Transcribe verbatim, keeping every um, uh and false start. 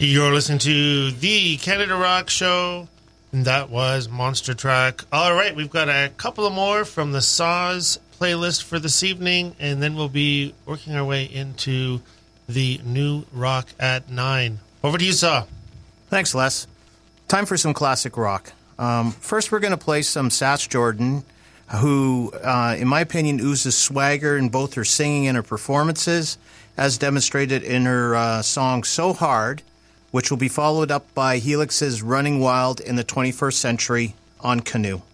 You're listening to the Canada Rock Show. And that was Monster Track. All right, we've got a couple of more from the Saws playlist for this evening, and then we'll be working our way into the new rock at nine. Over to you, Saw. Thanks, Les. Time for some classic rock. Um, first, we're going to play some Sass Jordan, who, uh, in my opinion, oozes swagger in both her singing and her performances, as demonstrated in her uh, song So Hard, which will be followed up by Helix's Running Wild in the twenty-first Century on Canoe.